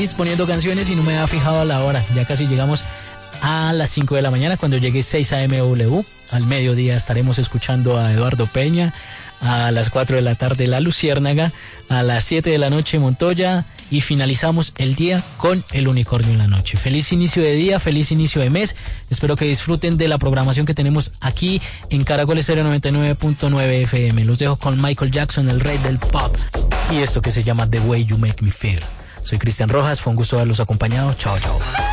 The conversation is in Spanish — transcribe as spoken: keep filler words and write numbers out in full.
poniendo canciones y no me había fijado a la hora. Ya casi llegamos a las cinco de la mañana. Cuando llegue seis a eme doble. Al mediodía estaremos escuchando a Eduardo Peña. A las cuatro de la tarde La Luciérnaga. A las siete de la noche Montoya. Y finalizamos el día con El Unicornio en la noche. Feliz inicio de día, feliz inicio de mes. Espero que disfruten de la programación que tenemos aquí en Caracol Estéreo noventa y nueve punto nueve efe eme. Los dejo con Michael Jackson, el rey del pop. Y esto que se llama The Way You Make Me Feel. Soy Cristian Rojas, fue un gusto haberlos acompañado. Chao, chao.